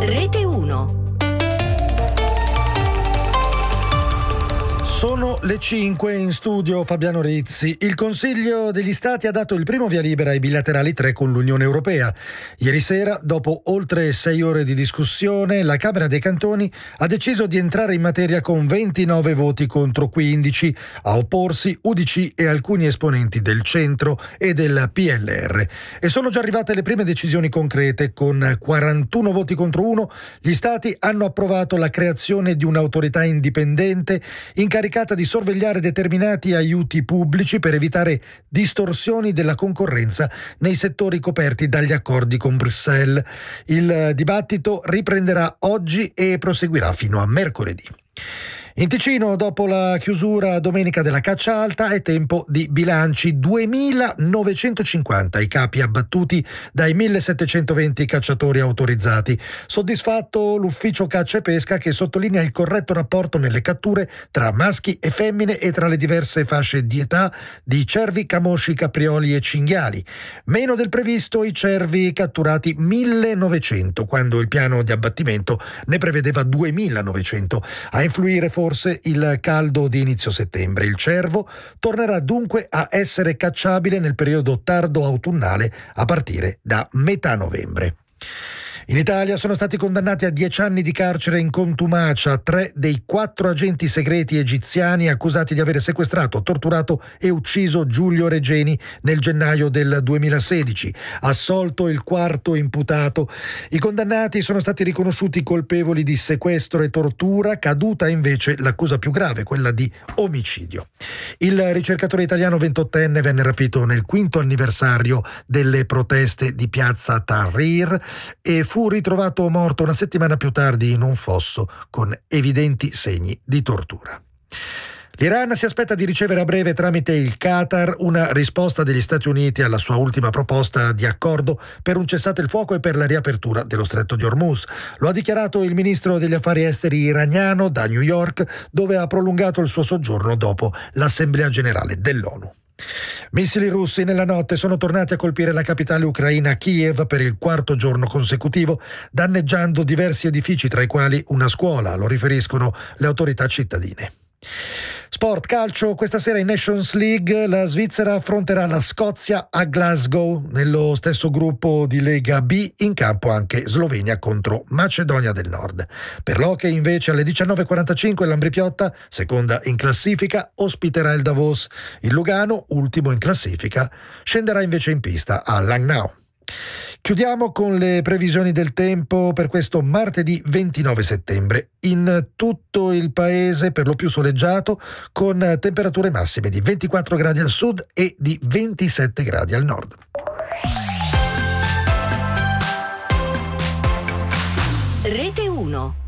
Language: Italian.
Rete 1. Sono le 5, in studio Fabiano Rizzi. Il Consiglio degli Stati ha dato il primo via libera ai bilaterali 3 con l'Unione Europea. Ieri sera, dopo oltre 6 ore di discussione, la Camera dei Cantoni ha deciso di entrare in materia con 29 voti contro 15, a opporsi UDC e alcuni esponenti del centro e del PLR. E sono già arrivate le prime decisioni concrete. Con 41 voti contro 1, gli Stati hanno approvato la creazione di un'autorità indipendente incaricata di sorvegliare determinati aiuti pubblici per evitare distorsioni della concorrenza nei settori coperti dagli accordi con Bruxelles. Il dibattito riprenderà oggi e proseguirà fino a mercoledì. In Ticino, dopo la chiusura domenica della caccia alta, è tempo di bilanci. 2.950 i capi abbattuti dai 1.720 cacciatori autorizzati. Soddisfatto l'ufficio caccia e pesca, che sottolinea il corretto rapporto nelle catture tra maschi e femmine e tra le diverse fasce di età di cervi, camosci, caprioli e cinghiali. Meno del previsto i cervi catturati, 1.900, quando il piano di abbattimento ne prevedeva 2.900. A influire forse il caldo di inizio settembre. Il cervo tornerà dunque a essere cacciabile nel periodo tardo autunnale a partire da metà novembre. In Italia sono stati condannati a 10 anni di carcere in contumacia 3 dei 4 agenti segreti egiziani accusati di aver sequestrato, torturato e ucciso Giulio Regeni nel gennaio del 2016. Assolto il quarto imputato. I condannati sono stati riconosciuti colpevoli di sequestro e tortura, caduta invece l'accusa più grave, quella di omicidio. Il ricercatore italiano 28enne venne rapito nel 5° anniversario delle proteste di piazza Tahrir e fu ritrovato morto una settimana più tardi in un fosso con evidenti segni di tortura. L'Iran si aspetta di ricevere a breve tramite il Qatar una risposta degli Stati Uniti alla sua ultima proposta di accordo per un cessate il fuoco e per la riapertura dello stretto di Hormuz. Lo ha dichiarato il ministro degli affari esteri iraniano da New York, dove ha prolungato il suo soggiorno dopo l'Assemblea generale dell'ONU. Missili russi nella notte sono tornati a colpire la capitale ucraina Kiev per il 4º giorno consecutivo, danneggiando diversi edifici, tra i quali una scuola, lo riferiscono le autorità cittadine. Sport, calcio, questa sera in Nations League la Svizzera affronterà la Scozia a Glasgow. Nello stesso gruppo di Lega B in campo anche Slovenia contro Macedonia del Nord. Per l'hockey invece alle 19.45 l'Ambrì-Piotta, seconda in classifica, ospiterà il Davos. Il Lugano, ultimo in classifica, scenderà invece in pista a Langnau. Chiudiamo con le previsioni del tempo per questo martedì 29 settembre. In tutto il paese per lo più soleggiato, con temperature massime di 24 gradi al sud e di 27 gradi al nord. Rete 1.